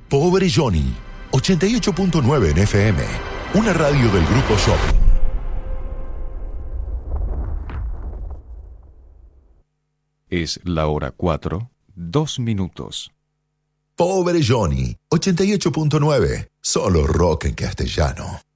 Pobre Johnny, 88.9 en FM, una radio del Grupo Shopping. Es la hora 4, 2 minutos. Pobre Johnny, 88.9, solo rock en castellano.